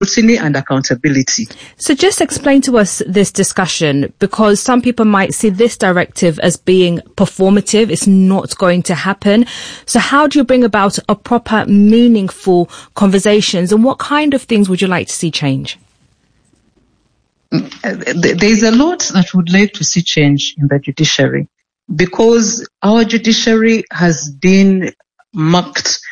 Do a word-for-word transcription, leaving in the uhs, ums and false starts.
scrutiny and accountability. So just explain to us this discussion, because some people might see this directive as being performative. It's not going to happen. So how do you bring about a proper, meaningful conversations, and what kind of things would you like to see change? There is a lot that would like to see change in the judiciary, because our judiciary has been marked